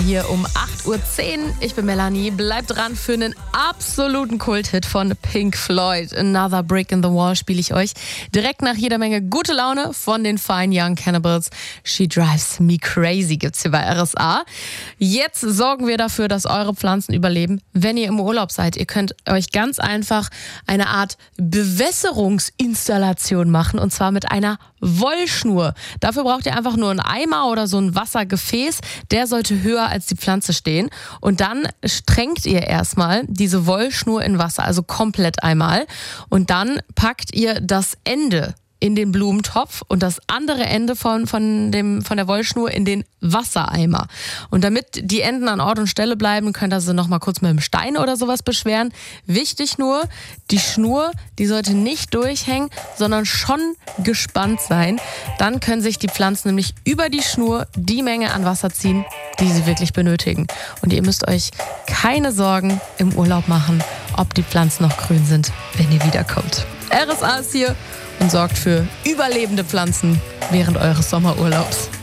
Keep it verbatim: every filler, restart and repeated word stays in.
hier um acht Uhr zehn. Ich bin Melanie. Bleibt dran für einen absoluten Kulthit von Pink Floyd. Another Brick in the Wall spiele ich euch. Direkt nach jeder Menge gute Laune von den Fine Young Cannibals. She Drives Me Crazy gibt's hier bei R S A. Jetzt sorgen wir dafür, dass eure Pflanzen überleben, wenn ihr im Urlaub seid. Ihr könnt euch ganz einfach eine Art Bewässerungsinstallation machen, und zwar mit einer Wollschnur. Dafür braucht ihr einfach nur einen Eimer oder so ein Wassergefäß. Der sollte höher als die Pflanze stehen. Und dann strengt ihr erstmal diese Wollschnur in Wasser, also komplett einmal. Und dann packt ihr das Ende in den Blumentopf und das andere Ende von, von, dem, von der Wollschnur in den Wassereimer. Und damit die Enden an Ort und Stelle bleiben, könnt ihr sie noch mal kurz mit einem Stein oder sowas beschweren. Wichtig nur, die Schnur, die sollte nicht durchhängen, sondern schon gespannt sein. Dann können sich die Pflanzen nämlich über die Schnur die Menge an Wasser ziehen, die sie wirklich benötigen. Und ihr müsst euch keine Sorgen im Urlaub machen, ob die Pflanzen noch grün sind, wenn ihr wiederkommt. R S A ist hier und sorgt für überlebende Pflanzen während eures Sommerurlaubs.